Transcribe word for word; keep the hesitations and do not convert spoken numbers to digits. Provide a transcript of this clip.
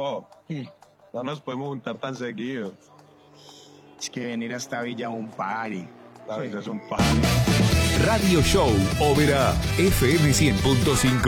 Oh, no nos podemos juntar tan seguido. Es que venir hasta Villa es un party. La vida es un party. Radio Show Ópera F M cien punto cinco.